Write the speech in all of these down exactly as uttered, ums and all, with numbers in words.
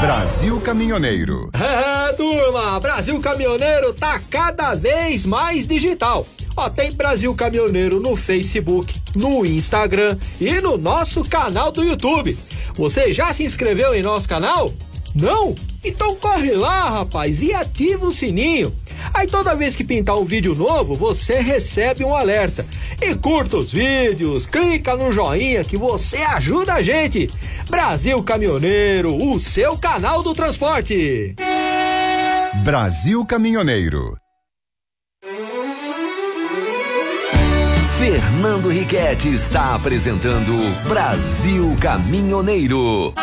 Brasil Caminhoneiro. É, turma, Brasil Caminhoneiro tá cada vez mais digital. Ó, tem Brasil Caminhoneiro no Facebook, no Instagram e no nosso canal do YouTube. Você já se inscreveu em nosso canal? Não? Então corre lá, rapaz, e ativa o sininho. Aí toda vez que pintar um vídeo novo, você recebe um alerta. E curta os vídeos, clica no joinha que você ajuda a gente. Brasil Caminhoneiro, o seu canal do transporte. Brasil Caminhoneiro. Fernando Riquetti está apresentando Brasil Caminhoneiro.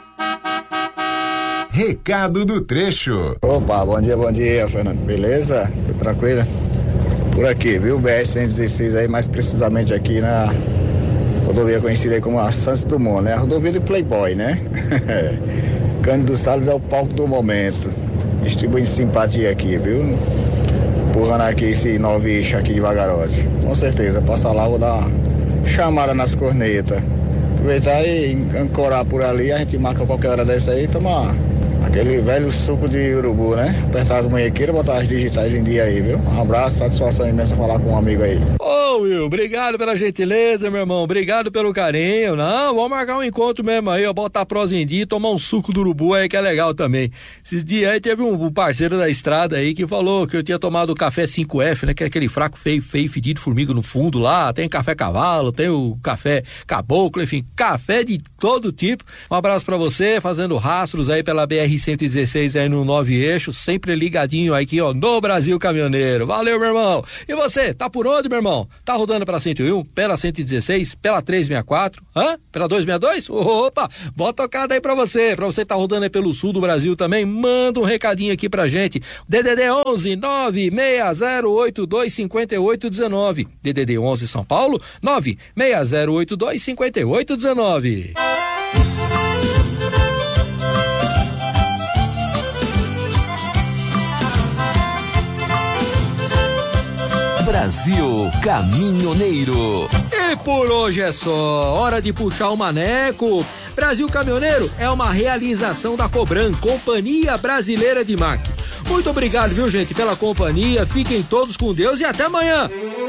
Recado do trecho. Opa, bom dia, bom dia, Fernando. Beleza? Tudo tranquilo? Por aqui, viu? B R cento e dezesseis aí, mais precisamente aqui na rodovia conhecida aí como a Santos Dumont, né? A rodovia do Playboy, né? Cândido Salles é o palco do momento. Distribuindo simpatia aqui, viu? Empurrando aqui esse novo eixo aqui de Vagarote. Com certeza, passa lá, vou dar uma chamada nas cornetas. Aproveitar e ancorar por ali, a gente marca qualquer hora dessa aí, tomar aquele velho suco de urubu, né? Apertar as munhequeiras, botar as digitais em dia aí, viu? Um abraço, satisfação imensa falar com um amigo aí. Ô, Will, obrigado pela gentileza, meu irmão. Obrigado pelo carinho. Não, vamos marcar um encontro mesmo aí, ó. Botar a prosa em dia e tomar um suco do urubu aí, que é legal também. Esses dias aí teve um parceiro da estrada aí que falou que eu tinha tomado o café cinco F, né? Que é aquele fraco, feio, feio, fedido, formiga no fundo lá. Tem café cavalo, tem o café caboclo, enfim, café de todo tipo. Um abraço pra você, fazendo rastros aí pela B R cento e dezesseis aí no nove eixo, sempre ligadinho aqui, ó, no Brasil Caminhoneiro. Valeu, meu irmão. E você, tá por onde, meu irmão? Tá rodando pela cento e um, pela cento e dezesseis, pela trezentos e sessenta e quatro, hã? Pela duzentos e sessenta e dois? Opa, bota tocada aí pra você. Pra você tá rodando aí pelo sul do Brasil também, manda um recadinho aqui pra gente. D D D onze nove seis zero oito dois cinco oito um nove. D D D onze São Paulo, nove seis zero oito dois cinco oito um nove. Brasil Caminhoneiro. E por hoje é só, hora de puxar o maneco. Brasil Caminhoneiro é uma realização da Cobran, Companhia Brasileira de Máquinas. Muito obrigado, viu, gente, pela companhia. Fiquem todos com Deus e até amanhã.